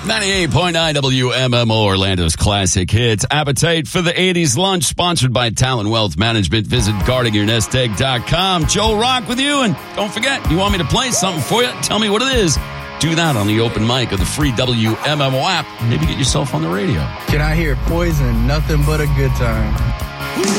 98.9 WMMO, Orlando's classic hits. Appetite for the 80s lunch, sponsored by Talon Wealth Management. Visit guardingyournestegg.com. Joe Rock with you. And don't forget, you want me to play something for you? Tell me what it is. Do that on the open mic of the free WMMO app. Maybe get yourself on the radio. Can I hear Poison? Nothing but a good time.